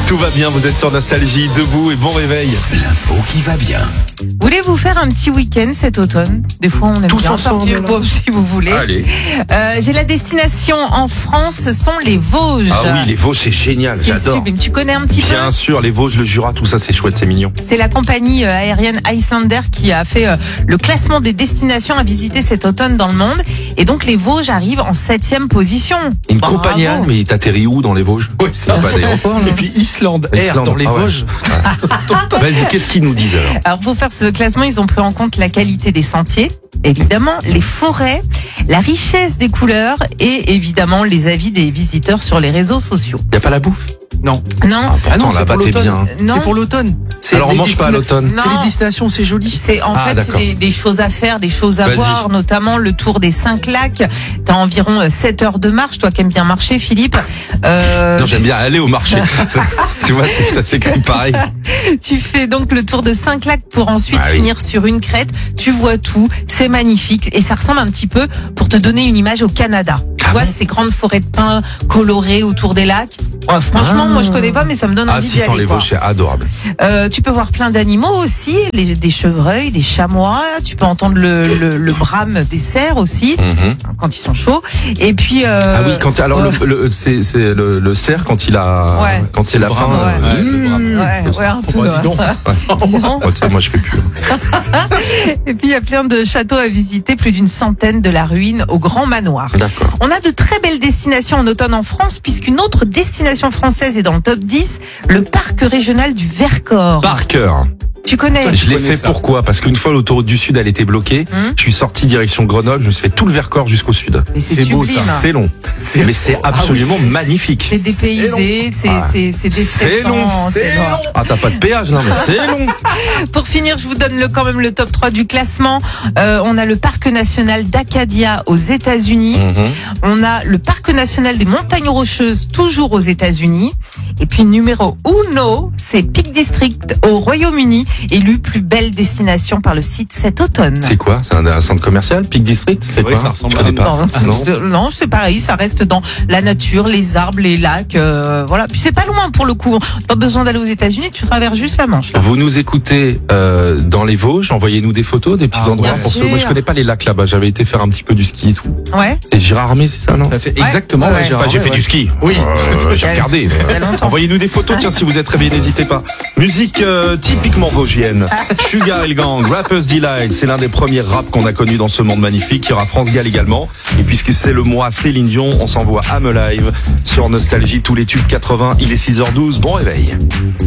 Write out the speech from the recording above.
Tout va bien, vous êtes sur Nostalgie, debout et bon réveil. L'info qui va bien. Voulez-vous faire un petit week-end cet automne? Des fois, on aime Tous bien ensemble, sortir, alors. si vous voulez. Allez. J'ai la destination en France, ce sont les Vosges. Ah oui, les Vosges, c'est génial, C'est j'adore. sublime. Tu connais un petit Bien peu? sûr, les Vosges, le Jura, tout ça, c'est chouette, c'est mignon. C'est la compagnie aérienne Icelandair qui a fait le classement des destinations à visiter cet automne dans le monde. Et donc, les Vosges arrivent en 7e position. Une Bravo. compagnie aérienne, mais t'atterris où dans les Vosges? Oui, c'est Ah, bah, d'ailleurs. Et puis Islande Air Islande, dans les ah ouais. Vosges. Vas-y, qu'est-ce qu'ils nous disent alors? Alors, pour faire ce classement, ils ont pris en compte la qualité des sentiers, évidemment, les forêts, la richesse des couleurs et évidemment les avis des visiteurs sur les réseaux sociaux. Y a pas la bouffe? Non. Non, Pourtant, c'est là-bas, pour t'es l'automne. bien. Non. C'est pour l'automne. C'est Alors, on les mange pas à l'automne. Non. C'est les destinations, c'est joli. c'est en Ah, fait d'accord. c'est des choses à faire, des choses à Vas-y. voir, notamment le tour des 5 lacs. T'as environ 7 heures de marche, toi qui aimes bien marcher, Philippe. Non, j'aime bien aller au marché. Tu vois, ça s'écrit pareil. Tu fais donc le tour de 5 lacs pour ensuite Ah oui. finir sur une crête. Tu vois tout, c'est magnifique et ça ressemble un petit peu, pour te donner une image, au Canada. Tu vois, ces grandes forêts de pins colorées autour des lacs. Ouais, franchement, moi je connais pas, mais ça me donne Ah, envie si, d'y sans aller. les quoi. Vosges, c'est adorable. Tu peux voir plein d'animaux aussi, des chevreuils, des chamois. Tu peux entendre le brame des cerfs aussi, Mhm. quand ils sont chauds. Et puis Ah oui, alors c'est le cerf quand il a Ouais. quand c'est la brame, fin. ouais, le brame. ouais, un peu. Oh, dis donc. Non. Ouais, tu sais, moi je fais plus. Et puis il y a plein de châteaux à visiter, plus d'une centaine de la ruine au Grand Manoir. D'accord. On a de très belles destinations en automne en France, puisqu'une autre destination française est dans le top 10, le parc régional du Vercors. Par cœur. Tu connais? Je l'ai connais fait ça. pourquoi? Parce qu'une fois l'autoroute du Sud elle était bloquée, je suis sorti direction Grenoble, je me suis fait tout le Vercors jusqu'au Sud. Mais c'est C'est beau, sublime. ça. C'est long, mais c'est absolument magnifique. C'est dépaysé, c'est déstressant. C'est long, c'est long. Ah t'as pas de péage non mais c'est long. Pour finir, je vous donne quand même le top 3 du classement. On a le parc national d'Acadia aux États-Unis. On a le parc national des Montagnes Rocheuses, toujours aux États-Unis. Et puis numéro 1, c'est Peak District au Royaume-Uni, élu plus belle destination par le site cet automne. C'est quoi? C'est un centre commercial, Peak District? C'est Oui, quoi? ça ressemble Je à connais un- pas. Non, c'est pareil, ça reste dans la nature, les arbres, les lacs, voilà. Puis c'est pas loin pour le coup. Pas besoin d'aller aux États-Unis, tu traverses juste la Manche. Là. Vous nous écoutez dans les Vosges, envoyez-nous des photos, des petits Ah, endroits bien pour ceux. sûr. Moi je connais pas les lacs là-bas, j'avais été faire un petit peu du ski et tout. Ouais. C'est Girard Armé, c'est ça non? Ça fait exactement. Ouais. ouais, Gérard, Enfin, j'ai ouais, fait ouais. du ski. Oui. J'ai regardé. Il y a longtemps. Envoyez-nous des photos, tiens, si vous êtes réveillés, n'hésitez pas. Musique typiquement vosgienne. Sugar Hill Gang, Rapper's Delight, c'est l'un des premiers raps qu'on a connus dans ce monde magnifique. Il y aura France Gall également. Et puisque c'est le mois Céline Dion, on s'envoie I'm Alive sur Nostalgie, tous les tubes 80. Il est 6h12, bon réveil.